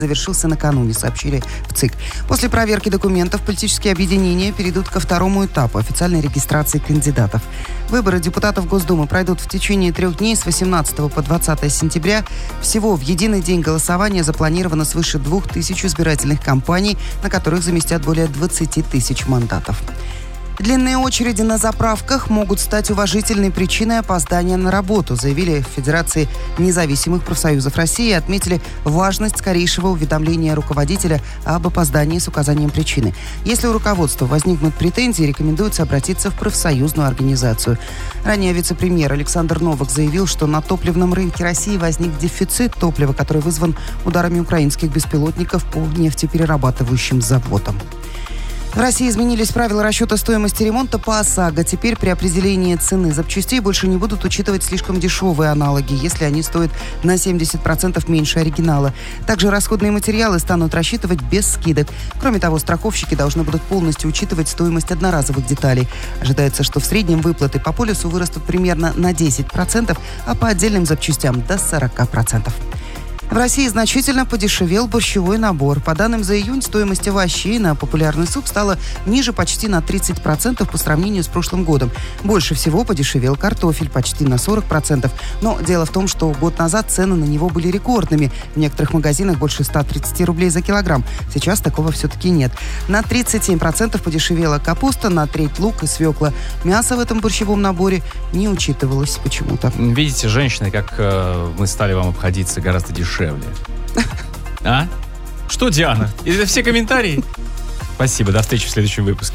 завершился накануне, сообщили в ЦИК. После проверки документов политические объединения перейдут ко второму этапу официальной регистрации кандидатов. Выборы депутатов Госдумы пройдут в течение 3 дней с 18 по 20 сентября. Всего в единый день голосования запланировано свыше 2000 избирательных кампаний, на которых заместят более 20 тысяч мандатов. Длинные очереди на заправках могут стать уважительной причиной опоздания на работу, заявили в Федерации независимых профсоюзов России и отметили важность скорейшего уведомления руководителя об опоздании с указанием причины. Если у руководства возникнут претензии, рекомендуется обратиться в профсоюзную организацию. Ранее вице-премьер Александр Новак заявил, что на топливном рынке России возник дефицит топлива, который вызван ударами украинских беспилотников по нефтеперерабатывающим заводам. В России изменились правила расчета стоимости ремонта по ОСАГО. Теперь при определении цены запчастей больше не будут учитывать слишком дешевые аналоги, если они стоят на 70% меньше оригинала. Также расходные материалы станут рассчитывать без скидок. Кроме того, страховщики должны будут полностью учитывать стоимость одноразовых деталей. Ожидается, что в среднем выплаты по полису вырастут примерно на 10%, а по отдельным запчастям до 40%. В России значительно подешевел борщевой набор. По данным за июнь, стоимость овощей на популярный суп стала ниже почти на 30% по сравнению с прошлым годом. Больше всего подешевел картофель, почти на 40%. Но дело в том, что год назад цены на него были рекордными. В некоторых магазинах больше 130 рублей за килограмм. Сейчас такого все-таки нет. На 37% подешевела капуста, на треть лук и свекла. Мясо в этом борщевом наборе не учитывалось почему-то. Видите, женщины, как мы стали вам обходиться гораздо дешевле. А? Что, Диана? Это все комментарии? Спасибо, до встречи в следующем выпуске.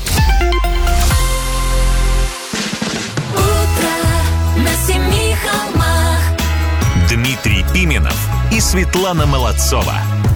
Дмитрий Пименов и Светлана Молодцова.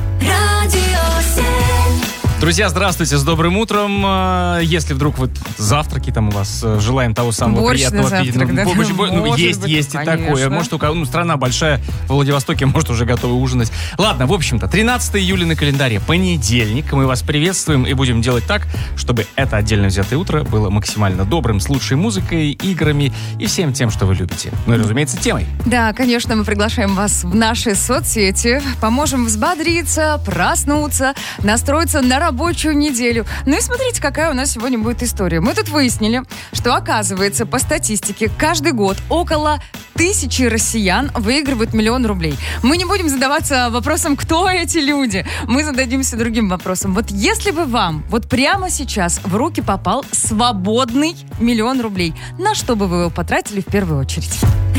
Друзья, здравствуйте, с добрым утром. Если вдруг вот завтраки там у вас, желаем того самого борщ приятного завтрак, да? Есть и такое. Может, страна большая, в Владивостоке, может, уже готовы ужинать. Ладно, в общем-то, 13 июля на календаре, понедельник. Мы вас приветствуем и будем делать так, чтобы это отдельно взятое утро было максимально добрым, с лучшей музыкой, играми и всем тем, что вы любите. Ну и, разумеется, темой. Да, конечно, мы приглашаем вас в наши соцсети, поможем взбодриться, проснуться, настроиться на рабочую неделю. Ну и смотрите, какая у нас сегодня будет история. Мы тут выяснили, что, оказывается, по статистике, каждый год около 1000 россиян выигрывают 1 000 000 рублей. Мы не будем задаваться вопросом, кто эти люди. Мы зададимся другим вопросом. Вот если бы вам вот прямо сейчас в руки попал свободный 1 000 000 рублей, на что бы вы его потратили в первую очередь?